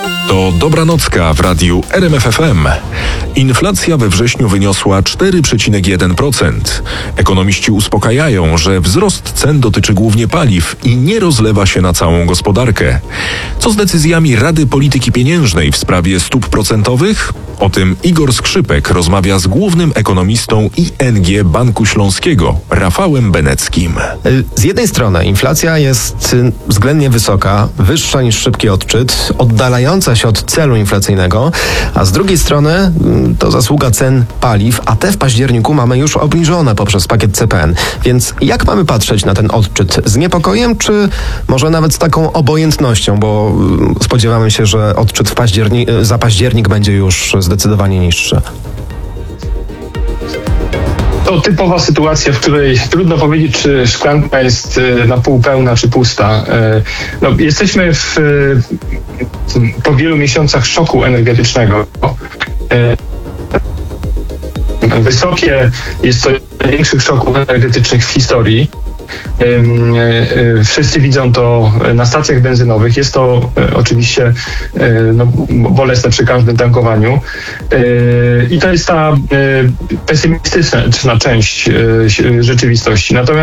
To Dobranocka w radiu RMFFM. Inflacja we wrześniu wyniosła 4,1%. Ekonomiści uspokajają, że wzrost cen dotyczy głównie paliw i nie rozlewa się na całą gospodarkę. Co z decyzjami Rady Polityki Pieniężnej w sprawie stóp procentowych? O tym Igor Skrzypek rozmawia z głównym ekonomistą ING Banku Śląskiego, Rafałem Beneckim. Z jednej strony inflacja jest względnie wysoka, wyższa niż szybki odczyt, oddalająca się od celu inflacyjnego, a z drugiej strony to zasługa cen paliw, a te w październiku mamy już obniżone poprzez pakiet CPN. Więc jak mamy patrzeć na ten odczyt? Z niepokojem, czy może nawet z taką obojętnością, bo spodziewamy się, że odczyt za październik będzie już zdecydowanie niższy? To typowa sytuacja, w której trudno powiedzieć, czy szklanka jest na pół pełna, czy pusta. Jesteśmy po wielu miesiącach szoku energetycznego. Wysokie, jest to największych szoków energetycznych w historii. Wszyscy widzą to na stacjach benzynowych. Jest to oczywiście bolesne przy każdym tankowaniu. I to jest ta pesymistyczna część rzeczywistości. Natomiast